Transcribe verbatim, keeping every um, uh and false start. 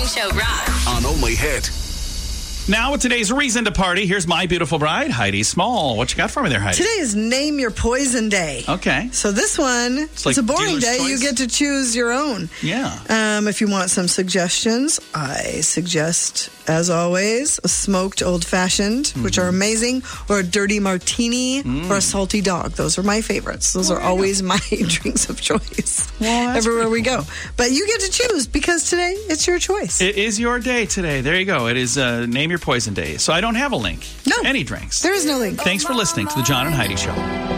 Morning Show rocks. On Only Hit. Now with today's reason to party, here's my beautiful bride, Heidi Small. What you got for me there, Heidi? Today is Name Your Poison Day. Okay. So this one, it's, like a boring dealer's day. choice? You get to choose your own. Yeah. Um, if you want some suggestions, I suggest, as always, a smoked old-fashioned, mm-hmm. which are amazing, or a dirty martini, mm. or a salty dog. Those are my favorites. Those well, are always go. my drinks of choice well, everywhere we cool. go. But you get to choose because today it's your choice. It is your day today. There you go. It is uh, Name Your Poison Day. So I don't have a link. No. Any drinks. There is no link. Thanks for listening to the John and Heidi Show.